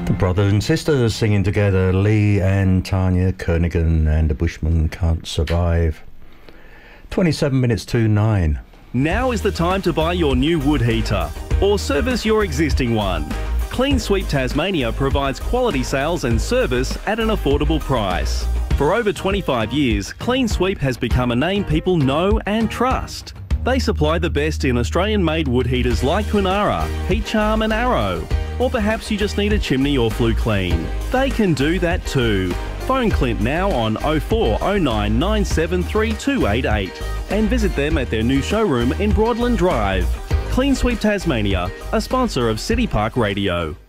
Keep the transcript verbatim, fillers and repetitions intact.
The brothers and sisters singing together, Lee and Tanya Kernaghan and The Bushman Can't Survive. twenty-seven minutes to nine. Now is the time to buy your new wood heater or service your existing one. Clean Sweep Tasmania provides quality sales and service at an affordable price. For over twenty-five years, Clean Sweep has become a name people know and trust. They supply the best in Australian-made wood heaters like Kunara, Heat Charm and Arrow. Or perhaps you just need a chimney or flue clean. They can do that too. Phone Clint now on oh four oh nine nine seven three two eight eight and visit them at their new showroom in Broadland Drive. Clean Sweep Tasmania, a sponsor of City Park Radio.